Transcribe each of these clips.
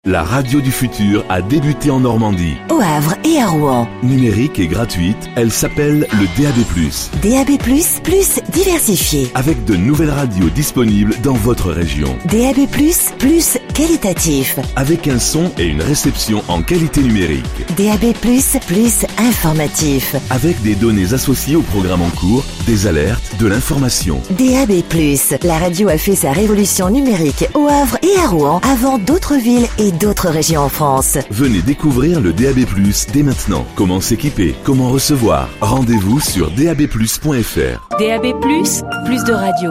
La radio du futur a débuté en Normandie. Au Havre et à Rouen. Numérique et gratuite, elle s'appelle le DAB+. DAB+, plus diversifié. Avec de nouvelles radios disponibles dans votre région. DAB+, plus qualitatif. Avec un son et une réception en qualité numérique. DAB+, plus informatif. Avec des données associées au programme en cours, des alertes, de l'information. DAB+, la radio a fait sa révolution numérique au Havre et à Rouen avant d'autres villes et d'autres régions en France. Venez découvrir le DAB+, dès maintenant. Comment s'équiper, comment recevoir. Rendez-vous sur dabplus.fr. DAB+, plus de radio.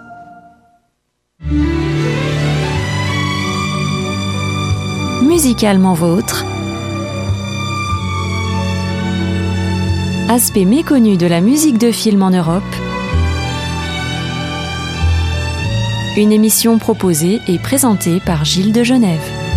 Musicalement vôtre. Aspect méconnu de la musique de film en Europe. Une émission proposée et présentée par Gilles de Genève.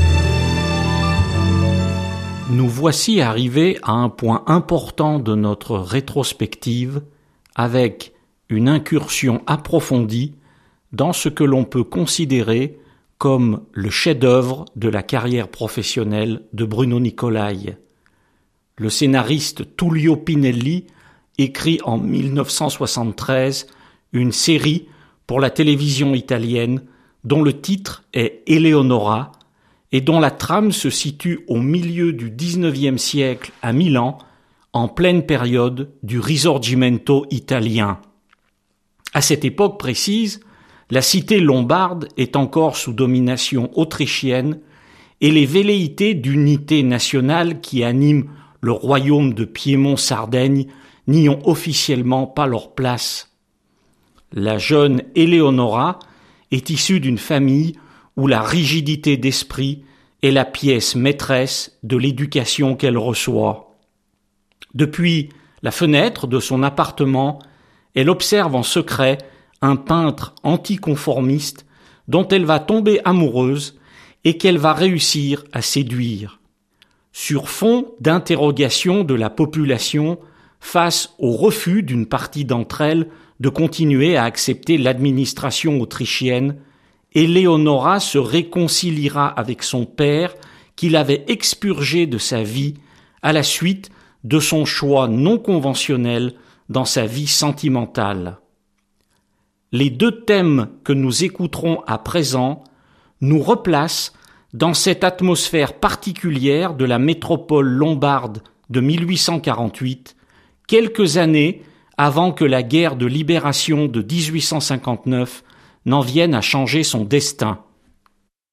Nous voici arrivés à un point important de notre rétrospective avec une incursion approfondie dans ce que l'on peut considérer comme le chef-d'œuvre de la carrière professionnelle de Bruno Nicolai. Le scénariste Tullio Pinelli écrit en 1973 une série pour la télévision italienne dont le titre est Eleonora et dont la trame se situe au milieu du XIXe siècle à Milan, en pleine période du Risorgimento italien. À cette époque précise, la cité lombarde est encore sous domination autrichienne et les velléités d'unité nationale qui animent le royaume de Piémont-Sardaigne n'y ont officiellement pas leur place. La jeune Eleonora est issue d'une famille où la rigidité d'esprit est la pièce maîtresse de l'éducation qu'elle reçoit. Depuis la fenêtre de son appartement, elle observe en secret un peintre anticonformiste dont elle va tomber amoureuse et qu'elle va réussir à séduire. Sur fond d'interrogation de la population face au refus d'une partie d'entre elles de continuer à accepter l'administration autrichienne, Eleonora se réconciliera avec son père qu'il avait expurgé de sa vie à la suite de son choix non conventionnel dans sa vie sentimentale. Les deux thèmes que nous écouterons à présent nous replacent dans cette atmosphère particulière de la métropole lombarde de 1848, quelques années avant que la guerre de libération de 1859 n'en vienne à changer son destin.